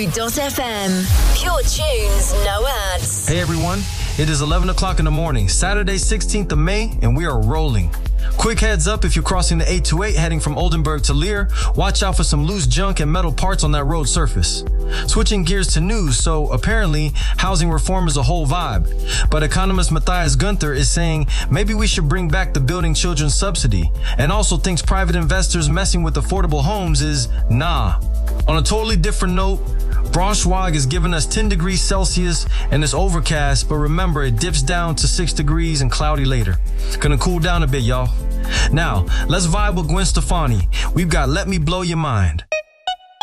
Zoo.fm. Pure tunes, no ads. Hey everyone, it is 11 o'clock in the morning, Saturday 16th of May, and we are rolling. Quick heads up, if you're crossing the 828 heading from Oldenburg to Lear, watch out for some loose junk and metal parts on that road surface. Switching gears to news, so apparently housing reform is a whole vibe. But economist Matthias Gunther is saying maybe we should bring back the Building Children subsidy, and also thinks private investors messing with affordable homes is nah. On a totally different note, Braunschweig is giving us 10 degrees Celsius and it's overcast, but remember it dips down to 6 degrees and cloudy later. Gonna cool down a bit, y'all. Now, let's vibe with Gwen Stefani. We've got Let Me Blow Your Mind.